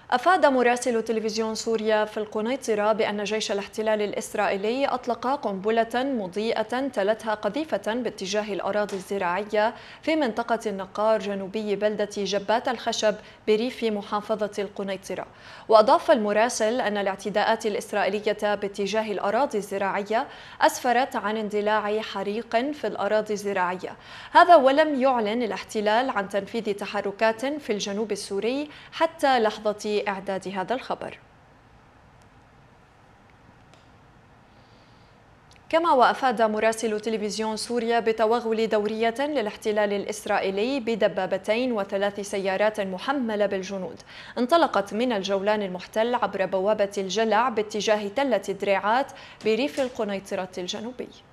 أفاد مراسل تلفزيون سوريا في القنيطرة بأن جيش الاحتلال الإسرائيلي أطلق قنبلة مضيئة تلتها قذيفة باتجاه الأراضي الزراعية في منطقة النقار جنوبي بلدة جبات الخشب بريف محافظة القنيطرة. وأضاف المراسل أن الاعتداءات الإسرائيلية باتجاه الأراضي الزراعية أسفرت عن اندلاع حريق في الأراضي الزراعية، هذا ولم يعلن الاحتلال عن تنفيذ تحركات في الجنوب السوري حتى لحظة إعداد هذا الخبر. كما وأفاد مراسل تلفزيون سوريا بتوغل دورية للاحتلال الإسرائيلي بدبابتين و3 سيارات محملة بالجنود انطلقت من الجولان المحتل عبر بوابة الجلع باتجاه تلة دريعات بريف القنيطرة الجنوبي.